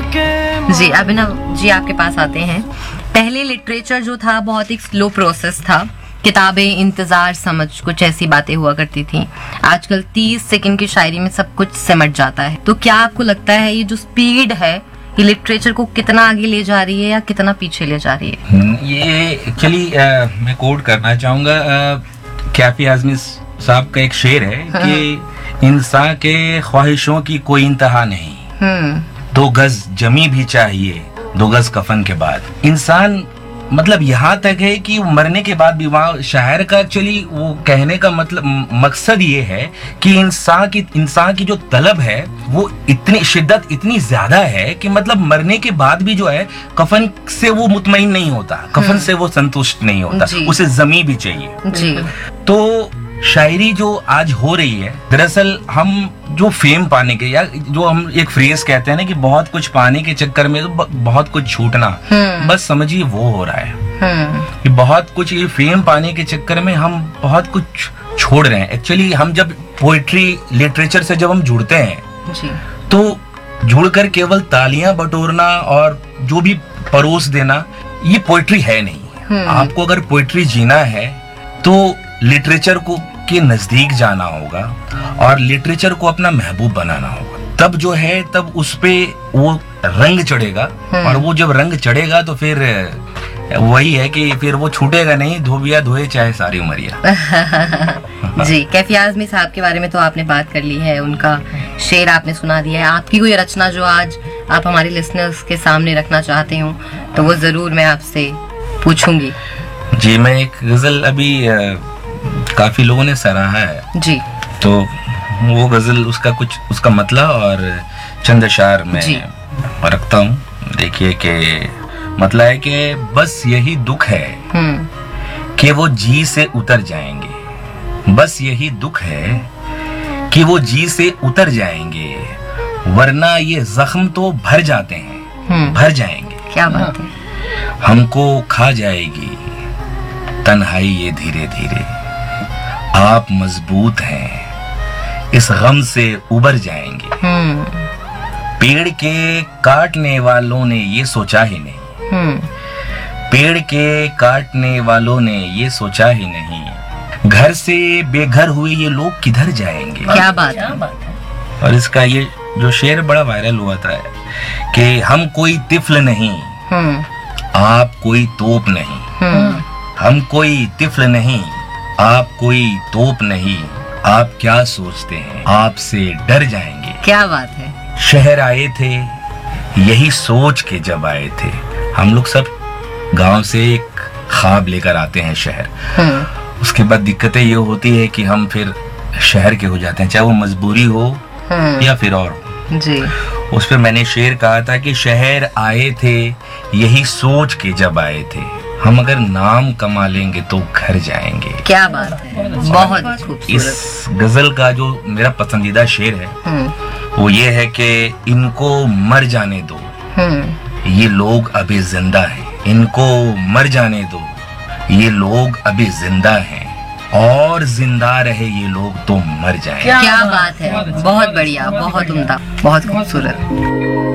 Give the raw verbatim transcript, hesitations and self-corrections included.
जी अभिनव जी आपके पास आते हैं। पहले लिटरेचर जो था बहुत एक स्लो प्रोसेस था, किताबें, इंतजार, समझ, कुछ ऐसी बातें हुआ करती थी। आजकल तीस सेकंड की शायरी में सब कुछ सिमट जाता है। तो क्या आपको लगता है ये जो स्पीड है ये लिटरेचर को कितना आगे ले जा रही है या कितना पीछे ले जा रही है? ये एक्चुअली मैं कोट करना चाहूंगा, कैफी आजमी साहब का एक शेर है कि इंसान के ख्वाहिशों की कोई इंतहा नहीं, दो गज जमी भी चाहिए दो गज कफन के बाद। इंसान मतलब यहाँ तक है कि मरने के बाद भी वहाँ शायर का एक्चुअली वो कहने का मतलब मकसद ये है कि इंसान की इंसान की जो तलब है वो इतनी शिद्दत इतनी ज्यादा है कि मतलब मरने के बाद भी जो है कफन से वो मुतमईन नहीं होता, कफन से वो संतुष्ट नहीं होता, उसे जमी भी चाहिए जी। तो शायरी जो आज हो रही है, दरअसल हम जो फेम पाने के या जो हम एक फ्रेज कहते हैं ना कि बहुत कुछ पाने के चक्कर में तो बहुत कुछ छूटना, बस समझिए वो हो रहा है कि बहुत कुछ ये फेम पाने के चक्कर में हम बहुत कुछ छोड़ रहे हैं। एक्चुअली हम जब पोइट्री लिटरेचर से जब हम जुड़ते हैं जी, तो जुड़कर केवल तालियां बटोरना और जो भी परोस देना ये पोइट्री है नहीं। आपको अगर पोइट्री जीना है तो लिटरेचर को के नजदीक जाना होगा और लिटरेचर को अपना महबूब बनाना होगा, तब जो है तब उस पे वो रंग चढ़ेगा। और वो जब रंग चढ़ेगा तो फिर वही है कि फिर वो छूटेगा नहीं, धोबिया धोए चाहे सारी उमरिया। जी कैफी आजमी साहब के बारे में तो आपने बात कर ली है, उनका शेर आपने सुना दिया है। आपकी कोई रचना जो आज आप हमारे लिसनर्स के सामने रखना चाहते हो तो वो जरूर मैं आपसे पूछूंगी। जी मैं एक गजल अभी काफी लोगों ने सराहा है जी, तो वो गजल उसका कुछ उसका मतलब और चंद अशार में रखता हूँ। देखिए कि मतलब है कि बस यही दुख है कि वो जी से उतर जाएंगे, बस यही दुख है कि वो जी से उतर जाएंगे, वरना ये जख्म तो भर जाते हैं, भर जाएंगे। क्या बात है। हमको खा जाएगी तन्हाई ये धीरे धीरे, आप मजबूत हैं इस गम से उबर जाएंगे। पेड़ के काटने वालों ने ये सोचा ही नहीं, पेड़ के काटने वालों ने ये सोचा ही नहीं, घर से बेघर हुए ये लोग किधर जाएंगे। क्या बात है। और इसका ये जो शेर बड़ा वायरल हुआ था कि हम कोई तिफल नहीं, आप कोई तोप नहीं, हम कोई तिफल नहीं, आप कोई तोप नहीं, आप क्या सोचते हैं आपसे डर जाएंगे। क्या बात है। शहर आए थे यही सोच के जब आए थे, हम लोग सब गांव से एक ख्वाब लेकर आते हैं शहर, उसके बाद दिक्कतें ये होती है कि हम फिर शहर के हो जाते हैं, चाहे वो मजबूरी हो या फिर और हो जी। उस पर मैंने शेर कहा था कि शहर आए थे यही सोच के जब आए थे, हम अगर नाम कमा लेंगे तो घर जाएंगे। क्या बात है, बहुत खूबसूरत। इस गजल का जो मेरा पसंदीदा शेर है वो ये है कि इनको मर जाने दो ये लोग अभी जिंदा हैं, इनको मर जाने दो ये लोग अभी जिंदा हैं, और जिंदा रहे ये लोग तो मर जाएंगे। क्या बात है, बहुत बढ़िया, बहुत उम्दा, बहुत खूबसूरत।